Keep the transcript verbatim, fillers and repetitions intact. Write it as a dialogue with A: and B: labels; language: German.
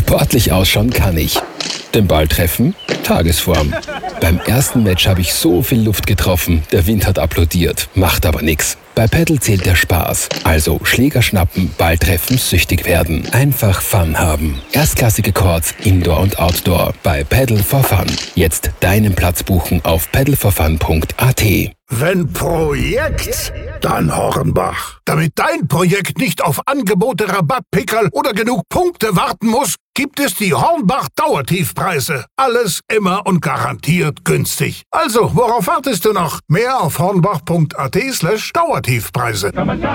A: Sportlich ausschauen kann ich. Den Ball treffen? Tagesform. Beim ersten Match habe ich so viel Luft getroffen, der Wind hat applaudiert, macht aber nix. Bei Paddle zählt der Spaß. Also Schläger schnappen, Ball treffen, süchtig werden. Einfach Fun haben. Erstklassige Courts, Indoor und Outdoor. Bei Paddle for Fun. Jetzt deinen Platz buchen auf paddle for fun punkt a t.
B: Wenn Projekt, dann Hornbach. Damit dein Projekt nicht auf Angebote, Rabattpickerl oder genug Punkte warten muss, gibt es die Hornbach Dauertiefpreise. Alles immer und garantiert günstig. Also, worauf wartest du noch? Mehr auf hornbach punkt a t slash Dauertiefpreise.